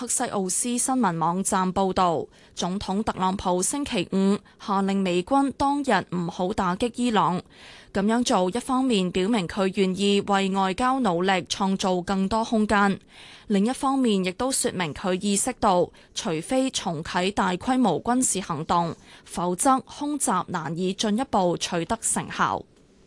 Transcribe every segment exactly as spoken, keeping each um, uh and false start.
克西奧斯新聞網站報導，總統特朗普星期五下令美軍當日唔好打擊伊朗。咁樣做一方面表明佢願意為外交努力創造更多空間，另一方面亦都說明佢意識到，除非重啟大規模軍事行動，否則空襲難以進一步取得成效。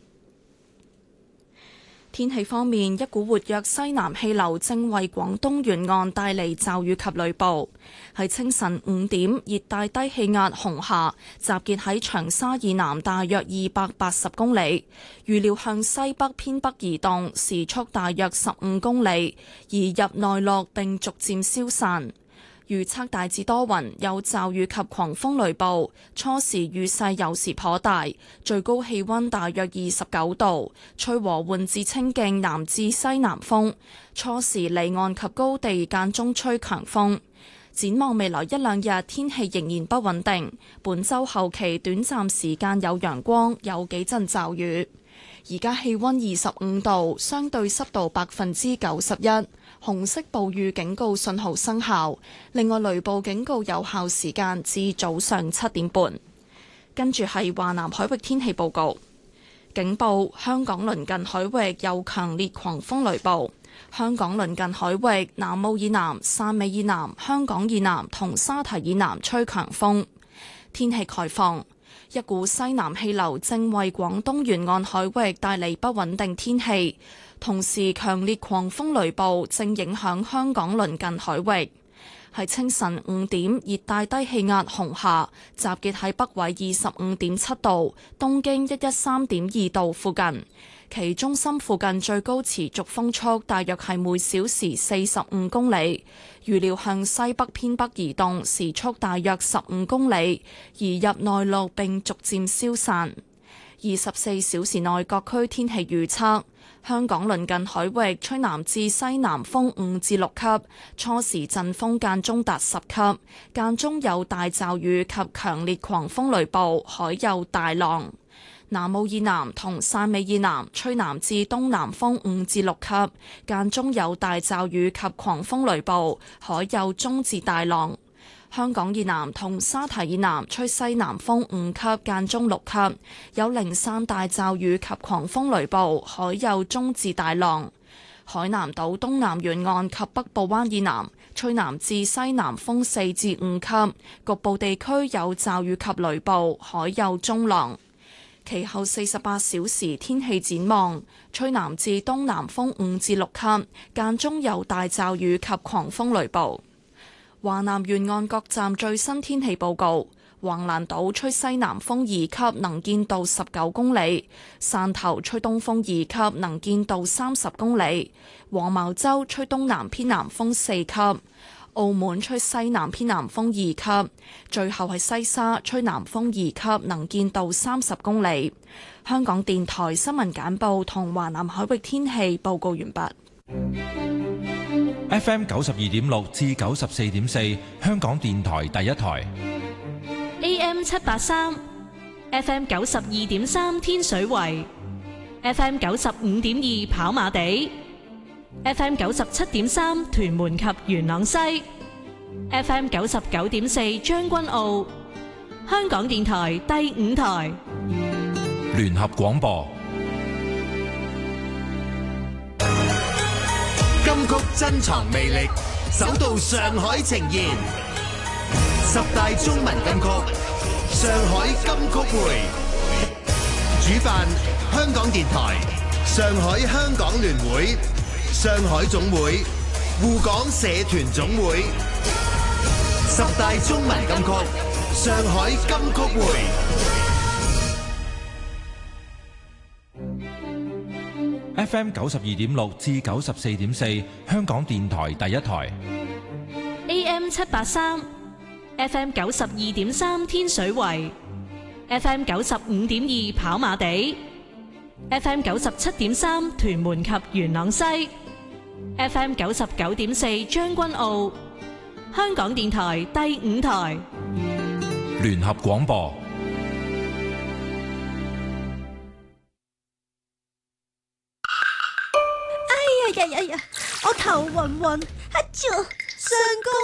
天氣方面，一股活躍西南氣流正為廣東沿岸帶嚟驟雨及雷暴。喺清晨五點，熱帶低氣壓紅霞集結喺長沙以南大約二百八十公里，預料向西北偏北移動，時速大約十五公里，移入內陸並逐漸消散。預測大致多雲，有驟雨及狂風雷暴，初時雨勢有時頗大，最高氣温大約二十九度，吹和緩至清勁南至西南風，初時離岸及高地間中吹強風。展望未來一兩日，天氣仍然不穩定，本周後期短暫時間有陽光，有幾陣驟雨。而家氣温二十五度，相對濕度百分之九十一，紅色暴雨警告信號生效。另外，雷暴警告有效時間至早上七點半。跟住係華南海域天氣報告，警報：香港鄰近海域有強烈狂風雷暴。香港鄰近海域南澳以南、汕尾以南、香港以南同沙堤以南吹強風。天氣概況。一股西南氣流正為廣東沿岸海域帶嚟不穩定天氣，同時強烈狂風雷暴正影響香港鄰近海域。喺清晨五點，熱帶低氣壓紅霞集結喺北緯二十五點七度、東經一一三點二度附近，其中心附近最高持續風速大約係每小時四十五公里，預料向西北偏北移動，時速大約十五公里，移入內陸並逐漸消散。二十四小時內各區天氣預測：香港鄰近海域吹南至西南風五至六級，初時陣風間中達十級，間中有大驟雨及強烈狂風雷暴，海有大浪。南澳以南同汕尾以南吹南至東南風五至六級，間中有大驟雨及狂風雷暴，海有中至大浪。香港以南同沙堤以南吹西南風五級，間中六級，有零散大驟雨及狂風雷暴，海有中至大浪。海南島東南沿岸及北部灣以南吹南至西南風四至五級，局部地區有驟雨及雷暴，海有中浪。其後四十八小時天氣展望：吹南至東南風五至六級，間中有大驟雨及狂風雷暴。華南沿岸各站最新天氣報告：橫瀾島吹西南風二級，能見度十九公里；汕頭吹東風二級，能見度三十公里；黃茅洲吹東南偏南風四級；澳門吹西南偏南風二級；最後係西沙吹南風二級，能見度三十公里。香港電台新聞簡報同華南海域天氣報告完畢。 F M 九十二點六至九十四點四，香港電台第一台。 A M 七八三 ，F M 九十二點三天水圍 ，F M 九十五點二跑馬地 ，F M 九十七點三屯門及元朗西 ，F M 九十九點四將軍澳。香港電台第五台聯合廣播。 金曲珍藏魅力，首度上海呈現十大中文金曲，上海金曲會，主辦香港電台、上海香港聯會、上海總會、滬港社團總會。十大中文金曲，上海金曲會。 F M 九十二點六至九十四點四，香港電台第一台。 A M 七八三 ，F M 九十二點三天水圍 ，F M 九十五點二跑馬地 ，F M 九十七點三屯門及元朗西 ，F M 九十九點四將軍澳。香港電台第五台聯合廣播。 哎呀呀呀！我頭暈暈，一照上高